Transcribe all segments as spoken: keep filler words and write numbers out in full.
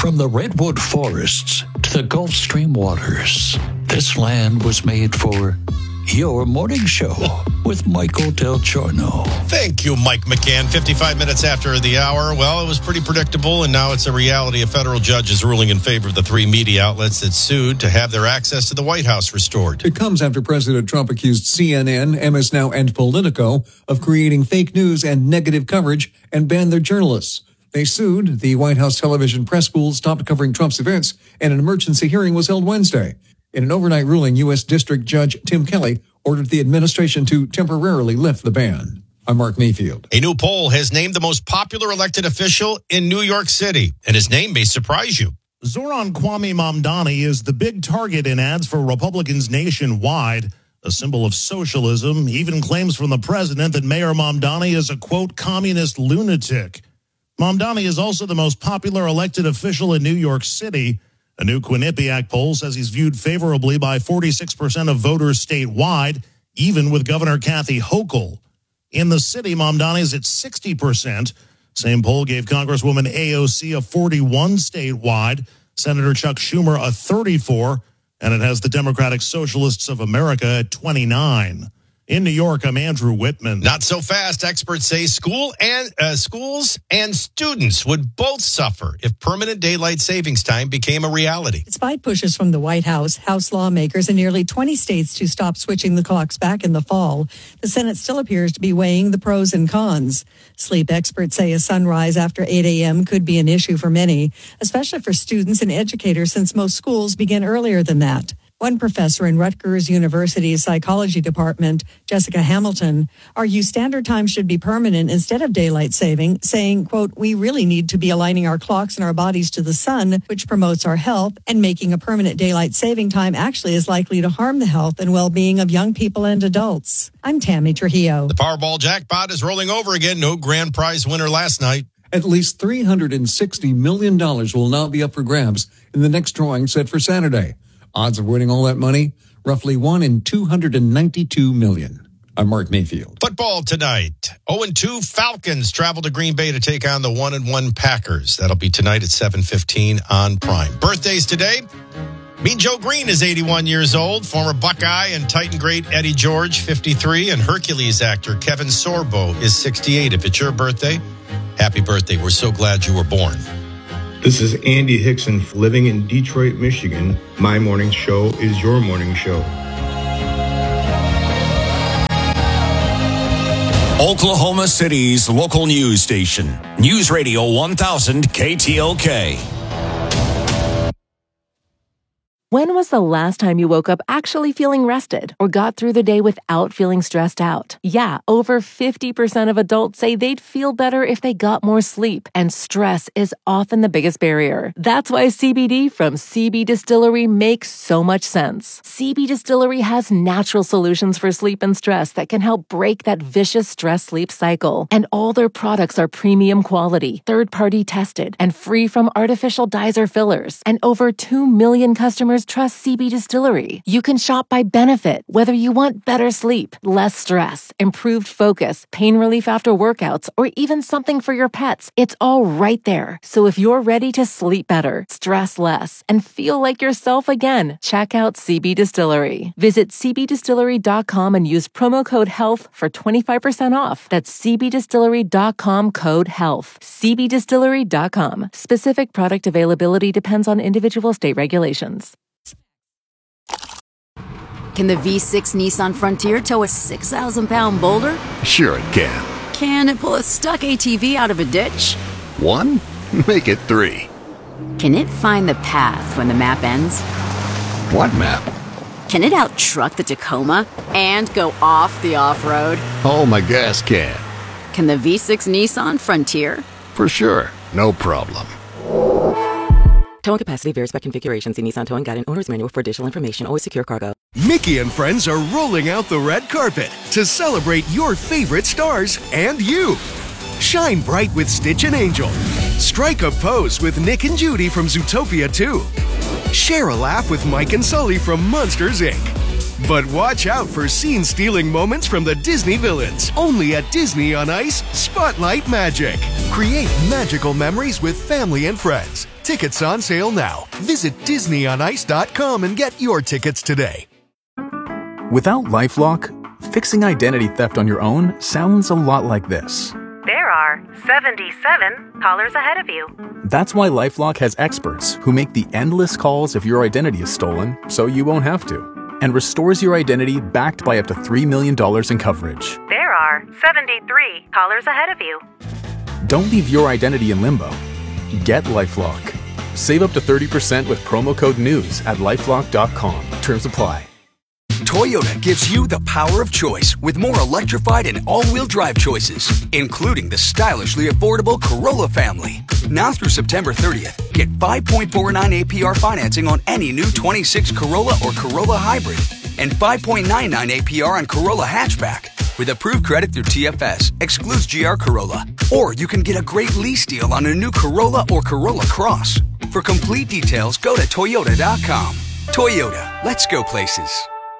From the redwood forests to the Gulf Stream waters, this land was made for your morning show with Michael Del Giorno. Thank you, Mike McCann. fifty-five minutes after the hour. Well, it was pretty predictable, and now it's a reality. A federal judge is ruling in favor of the three media outlets that sued to have their access to the White House restored. It comes after President Trump accused C N N, M S Now, and Politico of creating fake news and negative coverage and banned their journalists. They sued. The White House television press school stopped covering Trump's events, and an emergency hearing was held Wednesday. In an overnight ruling, U S. District Judge Tim Kelly ordered the administration to temporarily lift the ban. I'm Mark Mayfield. A new poll has named the most popular elected official in New York City, and his name may surprise you. Zoran Kwame Mamdani is the big target in ads for Republicans nationwide, a symbol of socialism. Even claims from the president that Mayor Mamdani is a, quote, communist lunatic. Mamdani is also the most popular elected official in New York City. A new Quinnipiac poll says he's viewed favorably by forty-six percent of voters statewide, even with Governor Kathy Hochul. In the city, Mamdani is at sixty percent. Same poll gave Congresswoman A O C a forty-one statewide, Senator Chuck Schumer a thirty-four, and it has the Democratic Socialists of America at twenty-nine. In New York, I'm Andrew Whitman. Not so fast. Experts say school and uh, schools and students would both suffer if permanent daylight savings time became a reality. Despite pushes from the White House, House lawmakers in nearly twenty states to stop switching the clocks back in the fall, the Senate still appears to be weighing the pros and cons. Sleep experts say a sunrise after eight a.m. could be an issue for many, especially for students and educators, since most schools begin earlier than that. One professor in Rutgers University's psychology department, Jessica Hamilton, argues standard time should be permanent instead of daylight saving, saying, quote, we really need to be aligning our clocks and our bodies to the sun, which promotes our health, and making a permanent daylight saving time actually is likely to harm the health and well-being of young people and adults. I'm Tammy Trujillo. The Powerball jackpot is rolling over again. No grand prize winner last night. At least three hundred sixty million dollars will now be up for grabs in the next drawing set for Saturday. Odds of winning all that money, roughly one in two hundred ninety-two million. I'm Mark Mayfield. Football tonight. oh and two Falcons travel to Green Bay to take on the one and one Packers. That'll be tonight at seven fifteen on Prime. Birthdays today. Mean Joe Green is eighty-one years old. Former Buckeye and Titan great Eddie George, fifty-three. And Hercules actor Kevin Sorbo is sixty-eight. If it's your birthday, happy birthday. We're so glad you were born. This is Andy Hickson, living in Detroit, Michigan. My morning show is your morning show. Oklahoma City's local news station. News Radio one thousand K T L K. When was the last time you woke up actually feeling rested or got through the day without feeling stressed out? Yeah, over fifty percent of adults say they'd feel better if they got more sleep, and stress is often the biggest barrier. That's why C B D from C B Distillery makes so much sense. C B Distillery has natural solutions for sleep and stress that can help break that vicious stress-sleep cycle. And all their products are premium quality, third-party tested, and free from artificial dyes or fillers. And over two million customers trust C B Distillery. You can shop by benefit, whether you want better sleep, less stress, improved focus, pain relief after workouts, or even something for your pets. It's all right there. So if you're ready to sleep better, stress less, and feel like yourself again, check out C B Distillery. Visit c b distillery dot com and use promo code HEALTH for twenty-five percent off. That's c b distillery dot com code HEALTH. c b distillery dot com. Specific product availability depends on individual state regulations. Can the V six Nissan Frontier tow a six thousand pound boulder? Sure it can. Can it pull a stuck A T V out of a ditch? One? Make it three. Can it find the path when the map ends? What map? Can it out-truck the Tacoma and go off the off-road? Oh, my gas can. Can the V six Nissan Frontier? For sure. No problem. Towing capacity varies by configuration. See Nissan Towing Guide and Owner's Manual for additional information. Always secure cargo. Mickey and friends are rolling out the red carpet to celebrate your favorite stars and you. Shine bright with Stitch and Angel. Strike a pose with Nick and Judy from Zootopia two. Share a laugh with Mike and Sully from Monsters, Incorporated. But watch out for scene-stealing moments from the Disney villains. Only at Disney on Ice, Spotlight Magic. Create magical memories with family and friends. Tickets on sale now. Visit disney on ice dot com and get your tickets today. Without LifeLock, fixing identity theft on your own sounds a lot like this. There are seventy-seven callers ahead of you. That's why LifeLock has experts who make the endless calls if your identity is stolen so you won't have to, and restores your identity backed by up to three million dollars in coverage. There are seventy-three callers ahead of you. Don't leave your identity in limbo. Get LifeLock. Save up to thirty percent with promo code NEWS at lifelock dot com. Terms apply. Toyota gives you the power of choice with more electrified and all-wheel drive choices, including the stylishly affordable Corolla family. Now through September thirtieth, get five point four nine A P R financing on any new twenty-six Corolla or Corolla Hybrid and five point nine nine A P R on Corolla Hatchback. With approved credit through T F S, excludes G R Corolla. Or you can get a great lease deal on a new Corolla or Corolla Cross. For complete details, go to toyota dot com. Toyota, let's go places.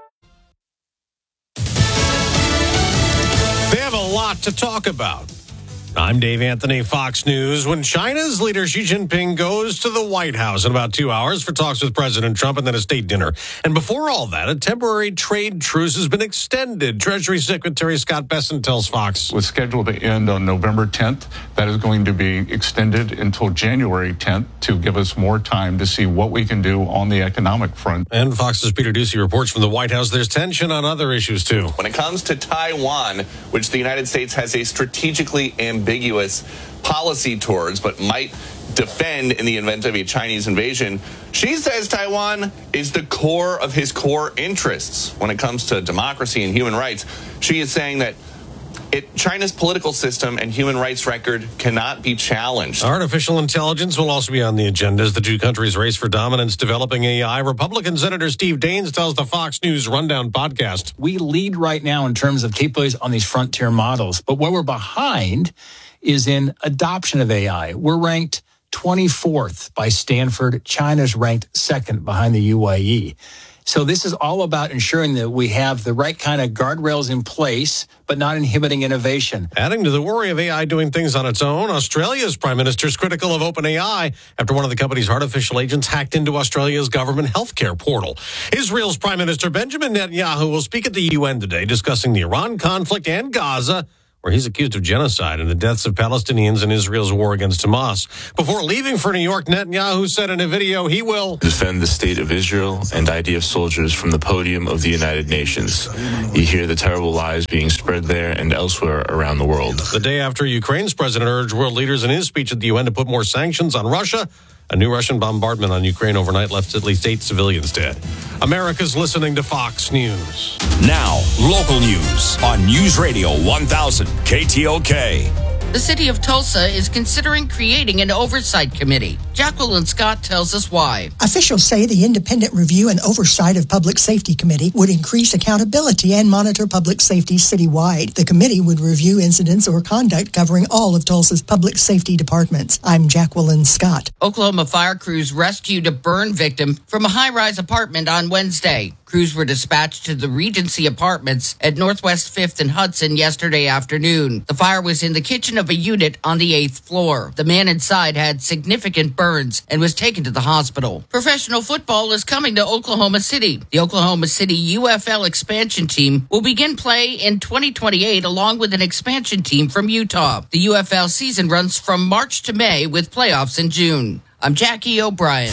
They have a lot to talk about. I'm Dave Anthony, Fox News. When China's leader Xi Jinping goes to the White House in about two hours for talks with President Trump and then a state dinner. And before all that, a temporary trade truce has been extended. Treasury Secretary Scott Bessent tells Fox. It was scheduled to end on November tenth. That is going to be extended until January tenth to give us more time to see what we can do on the economic front. And Fox's Peter Ducey reports from the White House there's tension on other issues, too. When it comes to Taiwan, which the United States has a strategically ambiguous policy towards, but might defend in the event of a Chinese invasion, Xi says Taiwan is the core of his core interests when it comes to democracy and human rights. Xi is saying that It, China's political system and human rights record cannot be challenged. Artificial intelligence will also be on the agenda as the two countries race for dominance developing A I. Republican Senator Steve Daines tells the Fox News Rundown podcast. We lead right now in terms of capabilities on these frontier models, but where we're behind is in adoption of A I. We're ranked twenty-fourth by Stanford. China's ranked second behind the U A E. So this is all about ensuring that we have the right kind of guardrails in place, but not inhibiting innovation. Adding to the worry of A I doing things on its own, Australia's prime minister is critical of OpenAI after one of the company's artificial agents hacked into Australia's government healthcare portal. Israel's Prime Minister Benjamin Netanyahu will speak at the U N today discussing the Iran conflict and Gaza, where he's accused of genocide and the deaths of Palestinians in Israel's war against Hamas. Before leaving for New York, Netanyahu said in a video he will defend the state of Israel and I D F soldiers from the podium of the United Nations. You hear the terrible lies being spread there and elsewhere around the world. The day after Ukraine's president urged world leaders in his speech at the U N to put more sanctions on Russia, a new Russian bombardment on Ukraine overnight left at least eight civilians dead. America's listening to Fox News. Now, local news on News Radio one thousand K T O K. The city of Tulsa is considering creating an oversight committee. Jacqueline Scott tells us why. Officials say the independent review and oversight of Public Safety Committee would increase accountability and monitor public safety citywide. The committee would review incidents or conduct covering all of Tulsa's public safety departments. I'm Jacqueline Scott. Oklahoma fire crews rescued a burn victim from a high-rise apartment on Wednesday. Crews were dispatched to the Regency Apartments at Northwest fifth and Hudson yesterday afternoon. The fire was in the kitchen of a unit on the eighth floor. The man inside had significant burns and was taken to the hospital. Professional football is coming to Oklahoma City. The Oklahoma City U F L expansion team will begin play in twenty twenty-eight along with an expansion team from Utah. The U F L season runs from March to May with playoffs in June. I'm Jackie O'Brien.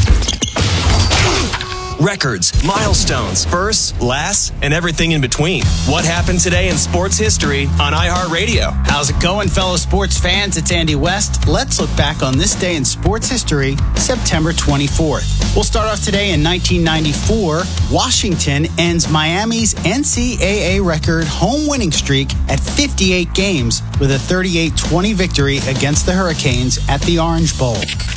Records, milestones, firsts, lasts, and everything in between. What happened today in sports history on iHeartRadio? How's it going, fellow sports fans? It's Andy West. Let's look back on this day in sports history, September twenty-fourth. We'll start off today in nineteen ninety-four. Washington ends Miami's N C double A record home winning streak at fifty-eight games with a thirty-eight twenty victory against the Hurricanes at the Orange Bowl.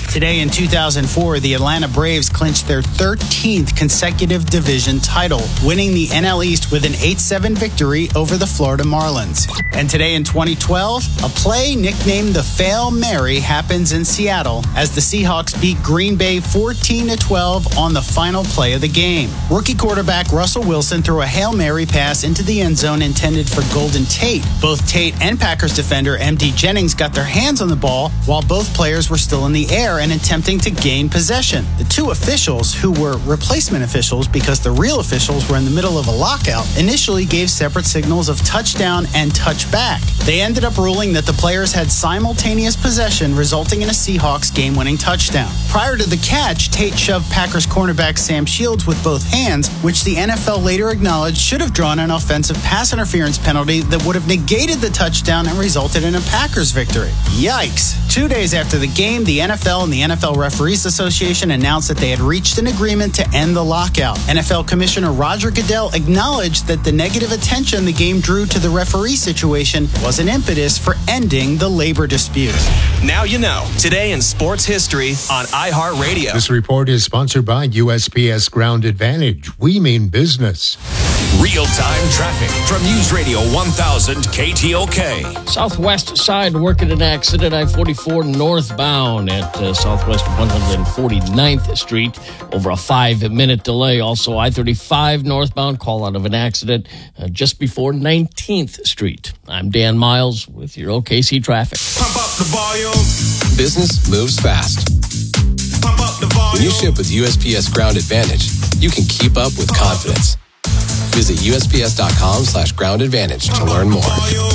Today in two thousand four, the Atlanta Braves clinched their thirteenth consecutive division title, winning the N L East with an eight seven victory over the Florida Marlins. And today in twenty twelve, a play nicknamed the Fail Mary happens in Seattle as the Seahawks beat Green Bay fourteen to twelve on the final play of the game. Rookie quarterback Russell Wilson threw a Hail Mary pass into the end zone intended for Golden Tate. Both Tate and Packers defender M D Jennings got their hands on the ball while both players were still in the air and attempting to gain possession. The two officials, who were replacement officials because the real officials were in the middle of a lockout, initially gave separate signals of touchdown and touchback. They ended up ruling that the players had simultaneous possession, resulting in a Seahawks game-winning touchdown. Prior to the catch, Tate shoved Packers cornerback Sam Shields with both hands, which the N F L later acknowledged should have drawn an offensive pass interference penalty that would have negated the touchdown and resulted in a Packers victory. Yikes. Two days after the game, the N F L and the N F L Referees Association announced that they had reached an agreement to end the lockout. N F L Commissioner Roger Goodell acknowledged that the negative attention the game drew to the referee situation was an impetus for ending the labor dispute. Now you know. Today in sports history on iHeartRadio. This report is sponsored by U S P S Ground Advantage. We mean business. Real-time traffic from News Radio one thousand K T O K. Southwest side working an accident, I forty-four northbound at uh, Southwest one hundred forty-ninth Street. Over a five-minute delay. Also, I thirty-five northbound, call out of an accident uh, just before nineteenth Street. I'm Dan Miles with your O K C traffic. Pump up the volume. Business moves fast. Pump up the volume. When you ship with U S P S Ground Advantage, you can keep up with confidence. Visit U S P S dot com slash ground advantage to learn more.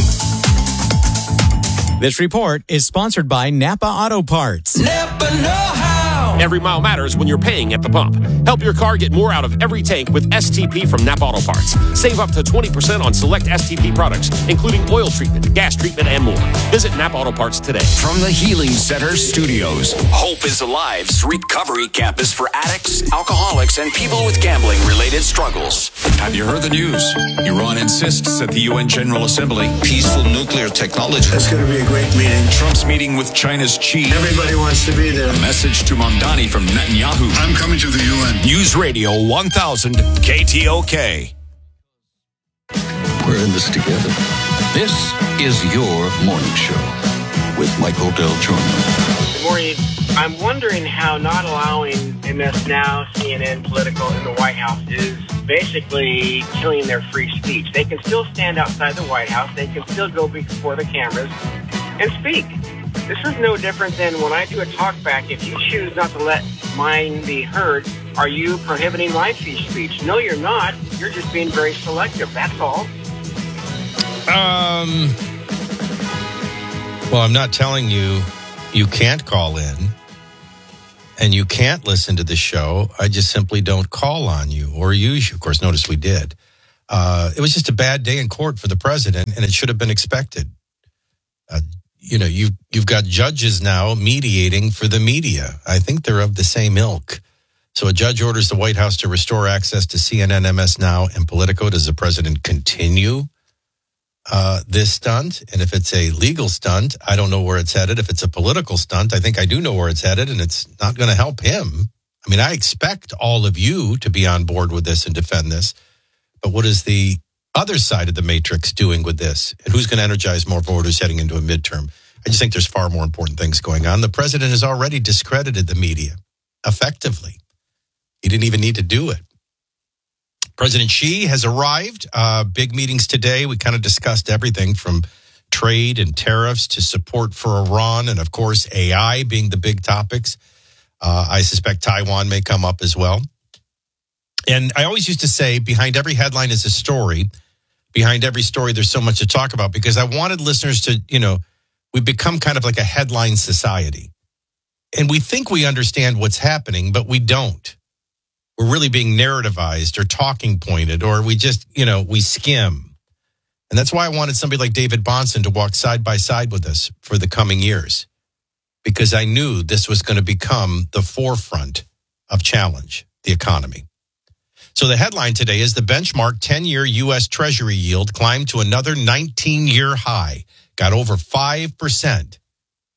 This report is sponsored by Napa Auto Parts. Napa know-how. Every mile matters when you're paying at the pump. Help your car get more out of every tank with S T P from Napa Auto Parts. Save up to twenty percent on select S T P products, including oil treatment, gas treatment, and more. Visit Napa Auto Parts today. From the Healing Center Studios, Hope is Alive's recovery campus for addicts, alcoholics, and people with gambling-related struggles. Have you heard the news? Iran insists at the U N General Assembly. Peaceful nuclear technology. That's going to be a great meeting. Trump's meeting with China's Xi. Everybody wants to be there. A message to Mamdani from Netanyahu. I'm coming to the U N. News Radio one thousand K T O K. We're in this together. This is your morning show with Michael Del Giorno. Good morning. I'm wondering how not allowing M S Now, C N N, Politico in the White House is basically killing their free speech. They can still stand outside the White House. They can still go before the cameras and speak. This is no different than when I do a talk back. If you choose not to let mine be heard, are you prohibiting my free speech? No, you're not. You're just being very selective. That's all. Um. Well, I'm not telling you you can't call in and you can't listen to the show. I just simply don't call on you or use you. Of course, notice we did. Uh, it was just a bad day in court for the president, and it should have been expected. Uh, you know, you've, you've got judges now mediating for the media. I think they're of the same ilk. So a judge orders the White House to restore access to C N N, M S Now, and Politico. Does the president continue uh, this stunt? And if it's a legal stunt, I don't know where it's headed. If it's a political stunt, I think I do know where it's headed, and it's not going to help him. I mean, I expect all of you to be on board with this and defend this. But what is the other side of the matrix doing with this? And who's going to energize more voters heading into a midterm? I just think there's far more important things going on. The president has already discredited the media effectively. He didn't even need to do it. President Xi has arrived. Uh, big meetings today. We kind of discussed everything from trade and tariffs to support for Iran and, of course, A I being the big topics. Uh, I suspect Taiwan may come up as well. And I always used to say behind every headline is a story. Behind every story, there's so much to talk about because I wanted listeners to, you know, we've become kind of like a headline society. And we think we understand what's happening, but we don't. We're really being narrativized or talking pointed, or we just, you know, we skim. And that's why I wanted somebody like David Bahnsen to walk side by side with us for the coming years, because I knew this was going to become the forefront of challenge, the economy. So the headline today is the benchmark ten-year U S Treasury yield climbed to another nineteen-year high, got over five percent.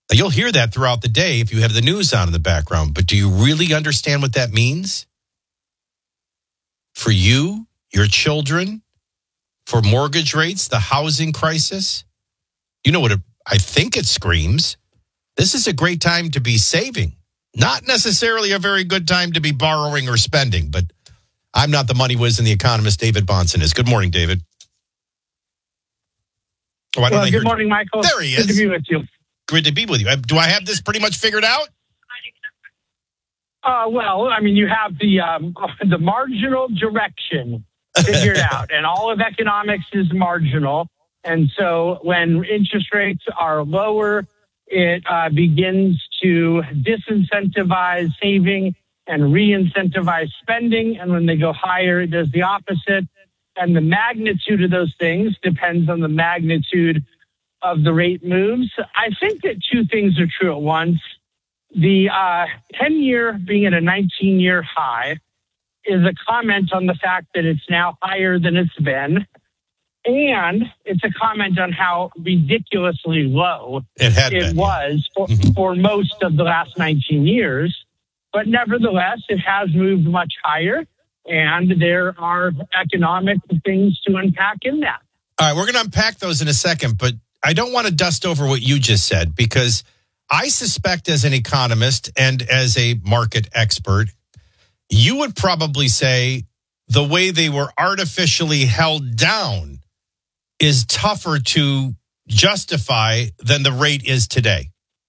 You'll hear that throughout the day if you have the news on in the background. But do you really understand what that means? For you, your children, for mortgage rates, the housing crisis? You know what it, I think it screams? This is a great time to be saving. Not necessarily a very good time to be borrowing or spending, but I'm not the money whiz and the economist David Bahnsen is. Good morning, David. Oh, why don't well, I good hear- morning, Michael. There he Good is. to be with you. Good to be with you. Do I have this pretty much figured out? Uh, well, I mean, you have the um, the marginal direction figured out, and all of economics is marginal. And so when interest rates are lower, it uh, begins to disincentivize saving and re-incentivize spending. And when they go higher, it does the opposite. And the magnitude of those things depends on the magnitude of the rate moves. I think that two things are true at once. The uh, ten-year being at a nineteen-year high is a comment on the fact that it's now higher than it's been. And it's a comment on how ridiculously low it, had it been, was yeah. for, mm-hmm. for most of the last nineteen years. But nevertheless, it has moved much higher. And there are economic things to unpack in that. All right, we're going to unpack those in a second, but I don't want to dust over what you just said, because I suspect as an economist and as a market expert, you would probably say the way they were artificially held down is tougher to justify than the rate is today.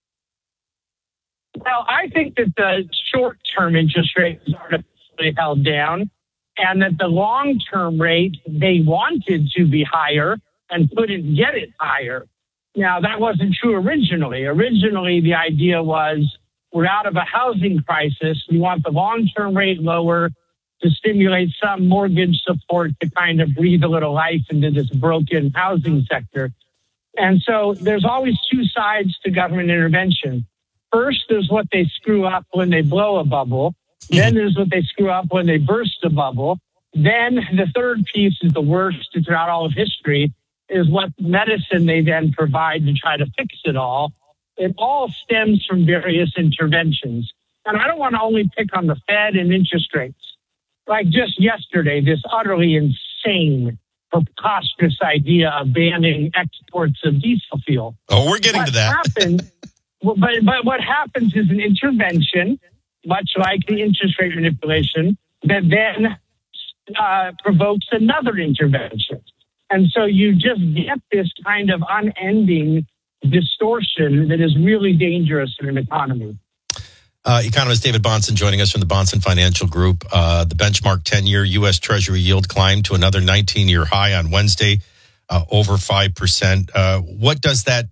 Well, I think that the short-term interest rate is artificially held down, and that the long-term rate, they wanted to be higher and couldn't get it higher. Now, that wasn't true originally. Originally, the idea was we're out of a housing crisis. We want the long-term rate lower to stimulate some mortgage support to kind of breathe a little life into this broken housing sector. And so there's always two sides to government intervention. First, there's what they screw up when they blow a bubble. Then there's what they screw up when they burst a bubble. Then the third piece is the worst throughout all of history, is what medicine they then provide to try to fix it all. It all stems from various interventions. And I don't want to only pick on the Fed and interest rates. Like just yesterday, this utterly insane, preposterous idea of banning exports of diesel fuel. Oh, we're getting what to that. Happened, but, but what happens is an intervention, much like the interest rate manipulation, that then uh, provokes another intervention. And so you just get this kind of unending distortion that is really dangerous in an economy. Uh, economist David Bahnsen joining us from the Bahnsen Financial Group. Uh, the benchmark ten-year U S Treasury yield climbed to another nineteen-year high on Wednesday, uh, over five percent. Uh, what does that,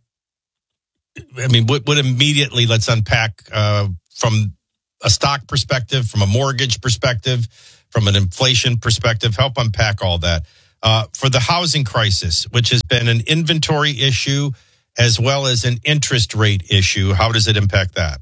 I mean, what, what immediately, let's unpack uh, from a stock perspective, from a mortgage perspective, from an inflation perspective, help unpack all that. Uh, for the housing crisis, which has been an inventory issue as well as an interest rate issue, how does it impact that?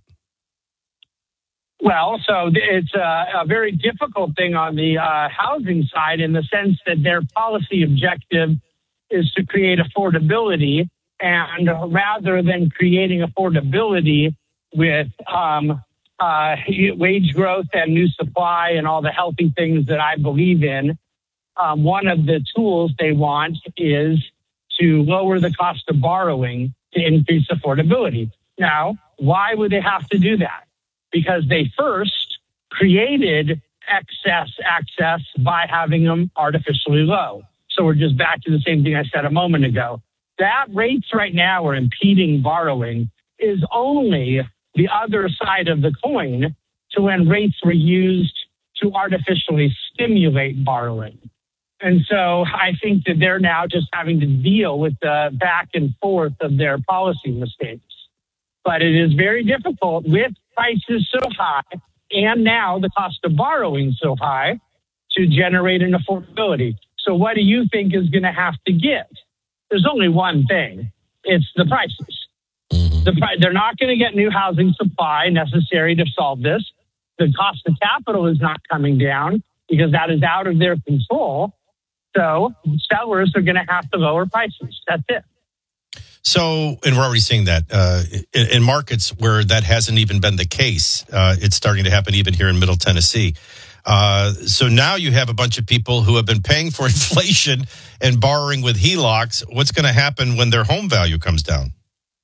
Well, so it's a, a very difficult thing on the uh, housing side in the sense that their policy objective is to create affordability. And rather than creating affordability with um, uh, wage growth and new supply and all the healthy things that I believe in, um, one of the tools they want is to lower the cost of borrowing to increase affordability. Now, why would they have to do that? Because they first created excess access by having them artificially low. So we're just back to the same thing I said a moment ago. That rates right now are impeding borrowing is only the other side of the coin to when rates were used to artificially stimulate borrowing. And so I think that they're now just having to deal with the back and forth of their policy mistakes. But it is very difficult with prices so high and now the cost of borrowing so high to generate an affordability. So what do you think is going to have to give? There's only one thing. It's the prices. The pri- they're not going to get new housing supply necessary to solve this. The cost of capital is not coming down because that is out of their control. So sellers are going to have to lower prices. That's it. So, and we're already seeing that uh, in, in markets where that hasn't even been the case. Uh, it's starting to happen even here in Middle Tennessee. Uh, so now you have a bunch of people who have been paying for inflation and borrowing with H E L O Cs. What's going to happen when their home value comes down?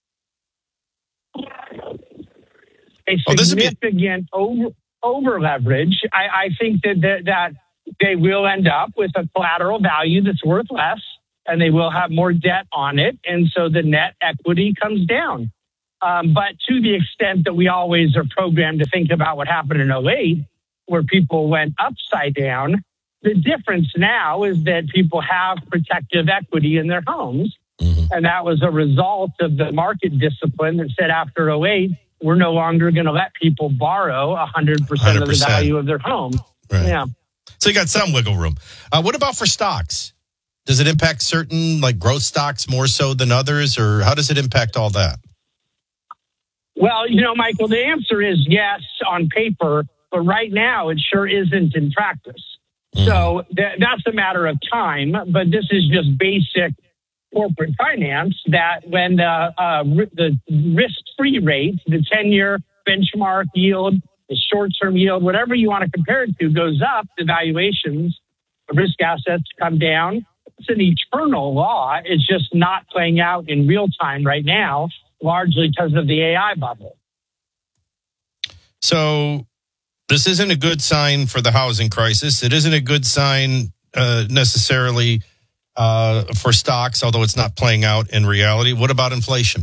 A oh, this significant over, over leverage. I, I think that, that that they will end up with a collateral value that's worth less, and they will have more debt on it, and so the net equity comes down. Um, but to the extent that we always are programmed to think about what happened in oh eight, where people went upside down, the difference now is that people have protective equity in their homes, mm-hmm. and that was a result of the market discipline that said after oh eight, we're no longer going to let people borrow one hundred percent of the value of their home. Right. Yeah. So you got some wiggle room. Uh, what about for stocks? Does it impact certain like growth stocks more so than others, or how does it impact all that? Well, you know, Michael, the answer is yes on paper, but right now it sure isn't in practice. Mm. So th- that's a matter of time, but this is just basic corporate finance that when the, uh, r- the risk-free rate, the ten-year benchmark yield, the short-term yield, whatever you want to compare it to, goes up, the valuations of risk assets come down. It's an eternal law. It's just not playing out in real time right now, largely because of the A I bubble. So this isn't a good sign for the housing crisis. It isn't a good sign uh, necessarily uh, for stocks, although it's not playing out in reality. What about inflation?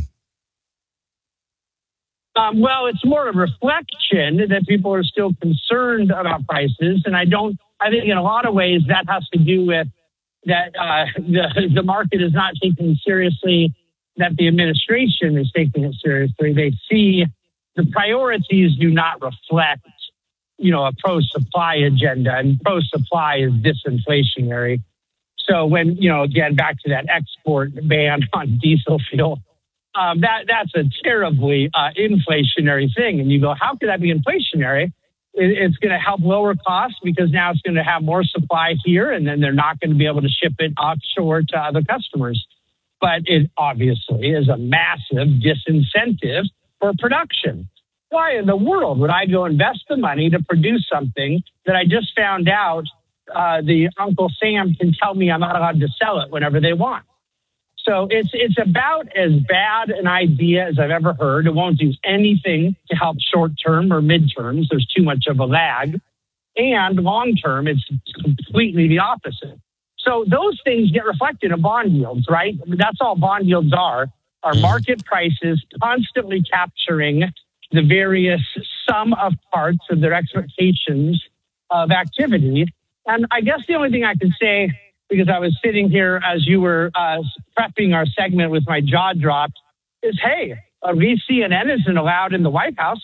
Um, well, it's more a reflection that people are still concerned about prices. And I don't, I think in a lot of ways that has to do with that uh, the, the market is not taking seriously, that the administration is taking it seriously. They see the priorities do not reflect, you know, a pro-supply agenda, and pro-supply is disinflationary. So when, you know, again, back to that export ban on diesel fuel, um, that that's a terribly uh, inflationary thing. And you go, how could that be inflationary? It's going to help lower costs because now it's going to have more supply here, and then they're not going to be able to ship it offshore to other customers. But it obviously is a massive disincentive for production. Why in the world would I go invest the money to produce something that I just found out uh, the Uncle Sam can tell me I'm not allowed to sell it whenever they want? So it's it's about as bad an idea as I've ever heard. It won't do anything to help short-term or mid-terms. There's too much of a lag. And long-term, it's completely the opposite. So those things get reflected in bond yields, right? That's all bond yields are, are market prices constantly capturing the various sum of parts of their expectations of activity. And I guess the only thing I can say, because I was sitting here as you were uh, prepping our segment with my jaw dropped, is, hey, a C N N isn't allowed in the White House.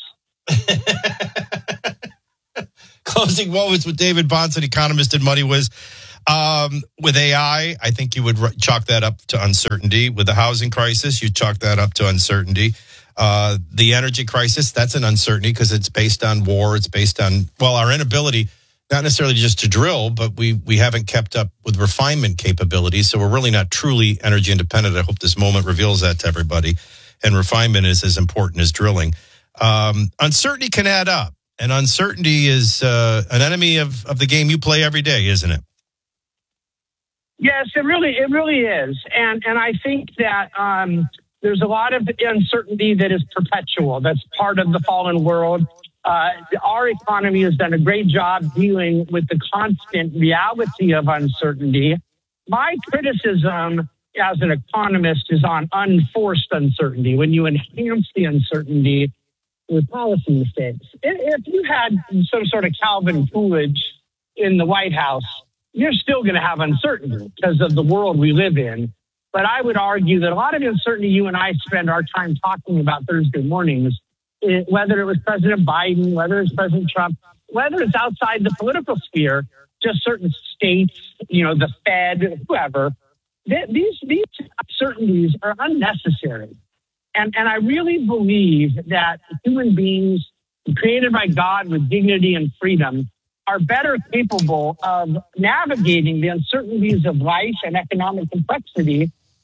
Closing moments with David Bahnsen, economist at MoneyWiz. Um, with A I, I think you would chalk that up to uncertainty. With the housing crisis, you chalk that up to uncertainty. Uh, the energy crisis, that's an uncertainty because it's based on war. It's based on, well, our inability, not necessarily just to drill, but we we haven't kept up with refinement capabilities. So we're really not truly energy independent. I hope this moment reveals that to everybody. And refinement is as important as drilling. Um, uncertainty can add up. And uncertainty is uh, an enemy of, of the game you play every day, isn't it? Yes, it really it really is. And and I think that um, there's a lot of uncertainty that is perpetual. That's part of the fallen world. Uh, our economy has done a great job dealing with the constant reality of uncertainty. My criticism as an economist is on unforced uncertainty, when you enhance the uncertainty with policy mistakes. If you had some sort of Calvin Coolidge in the White House, you're still going to have uncertainty because of the world we live in. But I would argue that a lot of the uncertainty you and I spend our time talking about Thursday mornings, it, whether it was President Biden, whether it's President Trump, whether it's outside the political sphere, just certain states, you know, the Fed, whoever, they, these these uncertainties are unnecessary. And and I really believe that human beings created by God with dignity and freedom are better capable of navigating the uncertainties of life and economic complexity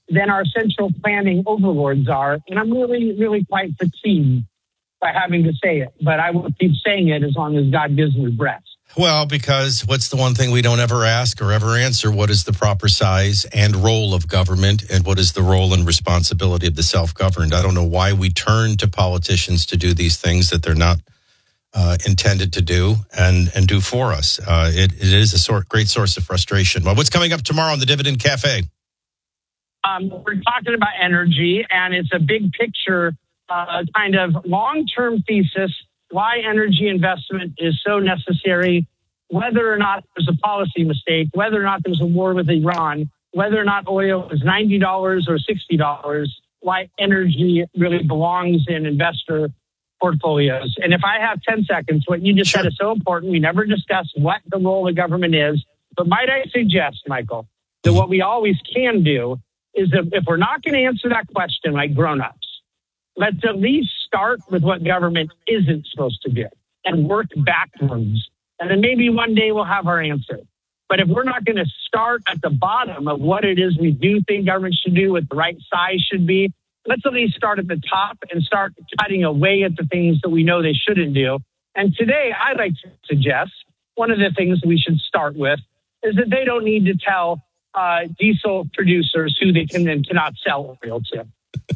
than our central planning overlords are. And I'm really, really quite fatigued by having to say it, but I will keep saying it as long as God gives me breath. Well, because what's the one thing we don't ever ask or ever answer? What is the proper size and role of government, and what is the role and responsibility of the self-governed? I don't know why we turn to politicians to do these things that they're not uh, intended to do and, and do for us. Uh, it, it is a sort, great source of frustration. Well, what's coming up tomorrow on the Dividend Cafe? Um, we're talking about energy, and it's a big picture uh, kind of long-term thesis why energy investment is so necessary, whether or not there's a policy mistake, whether or not there's a war with Iran, whether or not oil is ninety dollars or sixty dollars, why energy really belongs in investor portfolios. And if I have ten seconds, what you just said is so important. We never discuss what the role of government is. But might I suggest, Michael, that what we always can do is that if we're not going to answer that question like grown-ups, let's at least start with what government isn't supposed to do and work backwards. And then maybe one day we'll have our answer. But if we're not going to start at the bottom of what it is we do think government should do, what the right size should be, let's at least start at the top and start cutting away at the things that we know they shouldn't do. And today, I'd like to suggest one of the things we should start with is that they don't need to tell uh, diesel producers who they can and cannot sell oil to.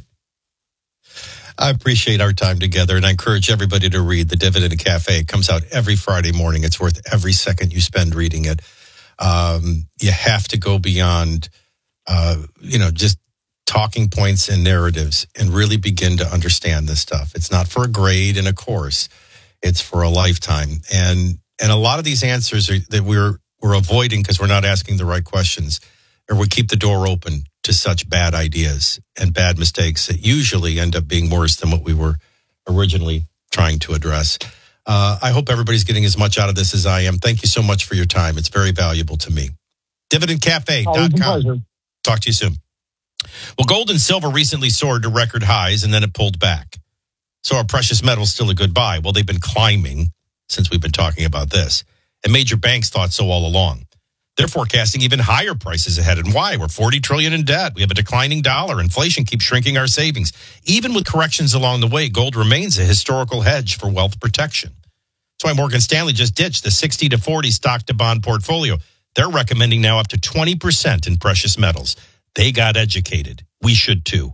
I appreciate our time together, and I encourage everybody to read The Dividend Cafe. It comes out every Friday morning. It's worth every second you spend reading it. Um, you have to go beyond, uh, you know, just talking points and narratives and really begin to understand this stuff. It's not for a grade in a course. It's for a lifetime. And and a lot of these answers are, that we're we're avoiding because we're not asking the right questions, or we keep the door open to such bad ideas and bad mistakes that usually end up being worse than what we were originally trying to address. Uh, I hope everybody's getting as much out of this as I am. Thank you so much for your time. It's very valuable to me. dividend cafe dot com. Talk to you soon. Well, gold and silver recently soared to record highs, and then it pulled back. So are precious metals still a good buy? Well, they've been climbing since we've been talking about this. And major banks thought so all along. They're forecasting even higher prices ahead. And why? We're forty trillion dollars in debt. We have a declining dollar. Inflation keeps shrinking our savings. Even with corrections along the way, gold remains a historical hedge for wealth protection. That's why Morgan Stanley just ditched the sixty to forty stock to bond portfolio. They're recommending now up to twenty percent in precious metals. They got educated. We should too.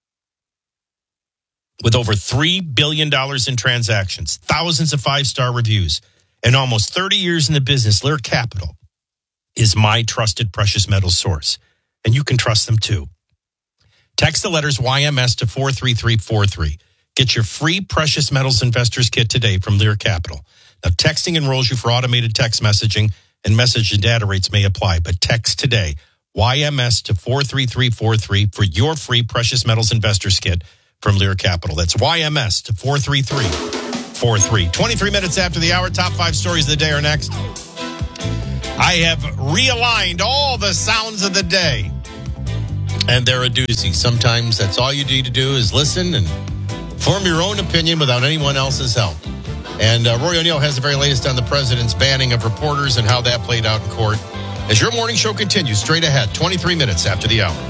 With over three billion dollars in transactions, thousands of five-star reviews, and almost thirty years in the business, Lear Capital is my trusted precious metals source, and you can trust them too. Text the letters Y M S to four three three four three. Get your free Precious Metals Investors Kit today from Lear Capital. Now, texting enrolls you for automated text messaging, and message and data rates may apply, but text today, Y M S to four three three four three for your free Precious Metals Investors Kit from Lear Capital. That's Y M S to four three three four three. twenty-three minutes after the hour, top five stories of the day are next. I have realigned all the sounds of the day, and they're a doozy. Sometimes that's all you need to do is listen and form your own opinion without anyone else's help. And uh, Roy O'Neill has the very latest on the president's banning of reporters and how that played out in court. As your morning show continues straight ahead, twenty-three minutes after the hour.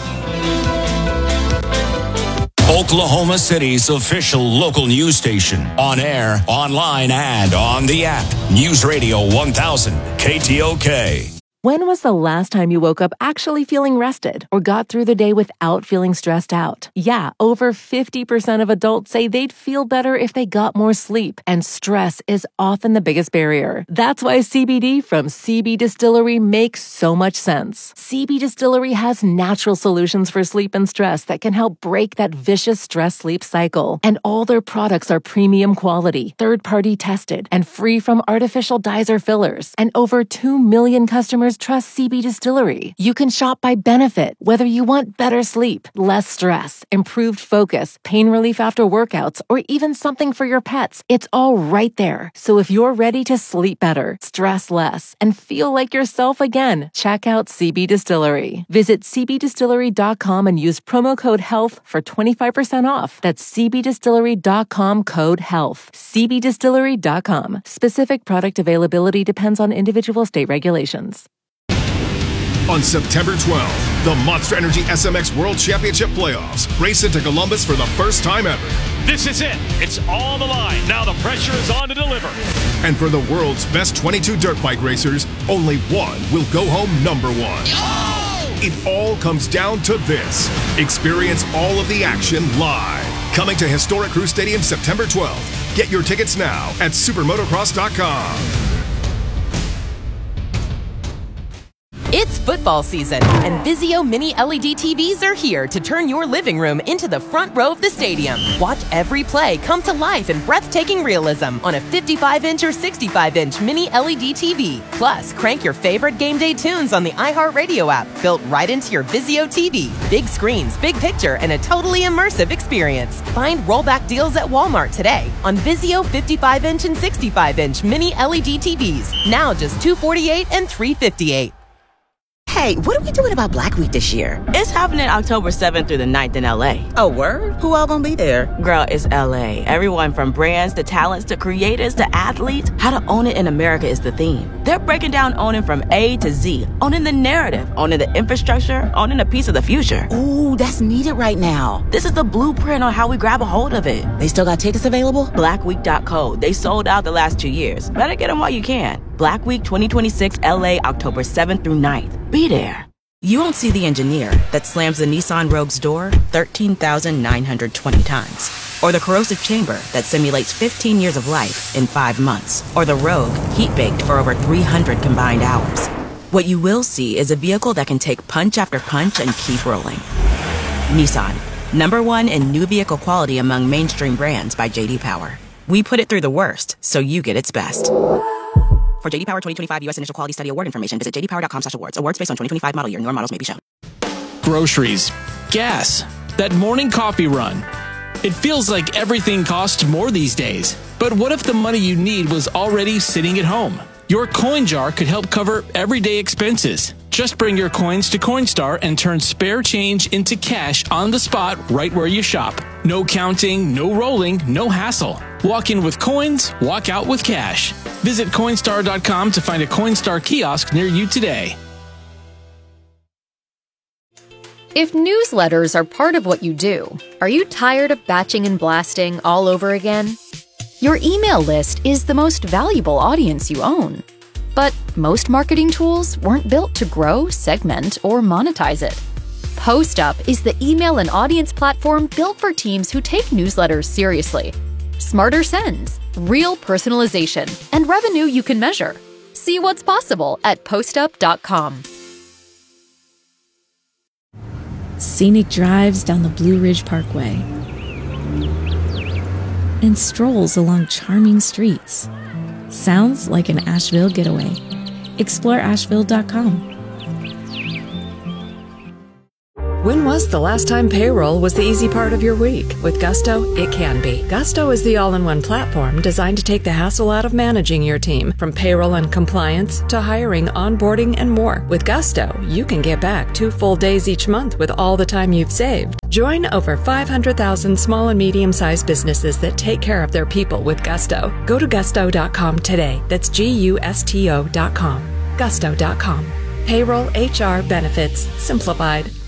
Oklahoma City's official local news station. On air, online, and on the app. News Radio one thousand, K T O K. When was the last time you woke up actually feeling rested or got through the day without feeling stressed out? Yeah, over fifty percent of adults say they'd feel better if they got more sleep, and stress is often the biggest barrier. That's why C B D from C B Distillery makes so much sense. C B Distillery has natural solutions for sleep and stress that can help break that vicious stress-sleep cycle. And all their products are premium quality, third-party tested, and free from artificial dyes or fillers. And over two million customers trust C B Distillery. You can shop by benefit, whether you want better sleep, less stress, improved focus, pain relief after workouts, or even something for your pets. It's all right there. So if you're ready to sleep better, stress less, and feel like yourself again, check out C B Distillery. Visit c b distillery dot com and use promo code HEALTH for twenty-five percent off. That's c b distillery dot com code HEALTH. c b distillery dot com. Specific product availability depends on individual state regulations. On September twelfth, the Monster Energy S M X World Championship Playoffs race into Columbus for the first time ever. This is it. It's all the line. Now the pressure is on to deliver. And for the world's best twenty-two dirt bike racers, only one will go home number one. Oh! It all comes down to this. Experience all of the action live. Coming to historic Crew Stadium September twelfth. Get your tickets now at supermotocross dot com. It's football season, and Vizio Mini L E D T Vs are here to turn your living room into the front row of the stadium. Watch every play come to life in breathtaking realism on a fifty-five inch or sixty-five inch Mini L E D T V. Plus, crank your favorite game day tunes on the iHeartRadio app, built right into your Vizio T V. Big screens, big picture, and a totally immersive experience. Find rollback deals at Walmart today on Vizio fifty-five inch and sixty-five inch Mini L E D T Vs. Now just two hundred forty-eight dollars and three hundred fifty-eight dollars. Hey, what are we doing about Black Week this year? It's happening October seventh through the ninth in L A. Oh, word? Who all gonna be there? Girl, it's L A. Everyone from brands to talents to creators to athletes. How to own it in America is the theme. They're breaking down owning from A to Z. Owning the narrative, owning the infrastructure, owning a piece of the future. Ooh, that's needed right now. This is the blueprint on how we grab a hold of it. They still got tickets available? black week dot co. They sold out the last two years. Better get them while you can. Black Week twenty twenty-six L A, October seventh through ninth. Be there. You won't see the engineer that slams the Nissan Rogue's door thirteen thousand nine hundred twenty times. Or the corrosive chamber that simulates fifteen years of life in five months. Or the Rogue heat-baked for over three hundred combined hours. What you will see is a vehicle that can take punch after punch and keep rolling. Nissan, number one in new vehicle quality among mainstream brands by J D Power. We put it through the worst, so you get its best. For J D Power twenty twenty-five U S Initial Quality Study Award information, visit j d power dot com slash awards. Awards based on twenty twenty-five model year. Newer models may be shown. Groceries, gas, that morning coffee run. It feels like everything costs more these days. But what if the money you need was already sitting at home? Your coin jar could help cover everyday expenses. Just bring your coins to Coinstar and turn spare change into cash on the spot right where you shop. No counting, no rolling, no hassle. Walk in with coins, walk out with cash. Visit Coinstar dot com to find a Coinstar kiosk near you today. If newsletters are part of what you do, are you tired of batching and blasting all over again? Your email list is the most valuable audience you own. But most marketing tools weren't built to grow, segment, or monetize it. PostUp is the email and audience platform built for teams who take newsletters seriously. Smarter sends, real personalization, and revenue you can measure. See what's possible at postup dot com. Scenic drives down the Blue Ridge Parkway and strolls along charming streets. Sounds like an Asheville getaway. Explore asheville dot com. When was the last time payroll was the easy part of your week? With Gusto, it can be. Gusto is the all-in-one platform designed to take the hassle out of managing your team, from payroll and compliance to hiring, onboarding, and more. With Gusto, you can get back two full days each month with all the time you've saved. Join over five hundred thousand small and medium-sized businesses that take care of their people with Gusto. Go to gusto dot com today. That's G U S T O dot com. gusto dot com. Payroll, H R, benefits, simplified.